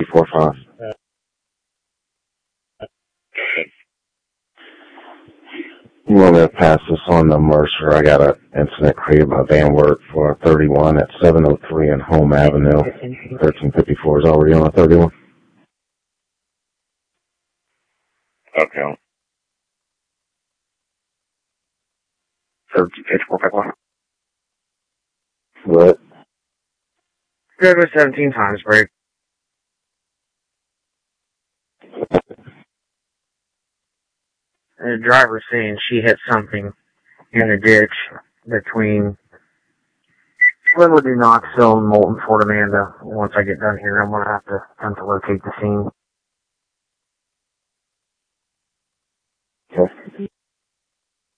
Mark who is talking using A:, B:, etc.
A: 345. You want me to pass this on to Mercer? I got an incident created by Van Wert for 31 at 703 and Home Avenue. 1354 is already on a 31.
B: Okay. 1354.
A: What?
C: Good with 17 times break. The driver's saying she hit something in the ditch between Liberty, Knoxville, and Moulton, Fort Amanda. Once I get done here, I'm going to have to attempt to locate the scene.